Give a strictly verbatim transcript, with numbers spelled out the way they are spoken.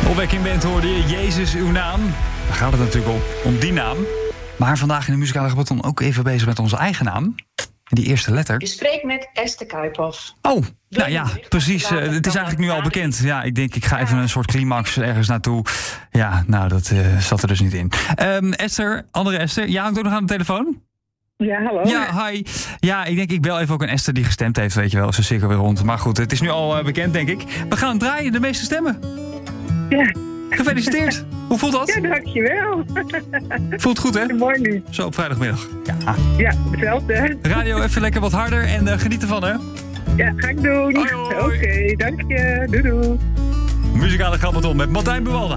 Opwekking Band hoorde je Jezus uw naam. Daar gaat het natuurlijk om, om die naam. Maar vandaag in de muzikale gebaton ook even bezig met onze eigen naam. Die eerste letter. Je spreekt met Esther Kuiphoff. Oh, nou ja, precies. Uh, het is eigenlijk nu al bekend. Ja, ik denk ik ga even een soort climax ergens naartoe. Ja, nou, dat uh, zat er dus niet in. Um, Esther, andere Esther. Ja, hangt ook nog aan de telefoon? Ja, hallo. Ja, hi. Ja, ik denk ik bel even ook een Esther die gestemd heeft, weet je wel. Ze cirkel weer rond. Maar goed, het is nu al uh, bekend, denk ik. We gaan draaien, de meeste stemmen. Ja. Gefeliciteerd. Hoe voelt dat? Ja, dankjewel. Voelt goed, hè? Mooi nu. Zo op vrijdagmiddag. Ja, ja hetzelfde. Radio even lekker wat harder en uh, geniet ervan, hè? Ja, ga ik doen. Oké, okay, dank je. Doei doei. Muzikale Gabaton met Martijn Buwalda.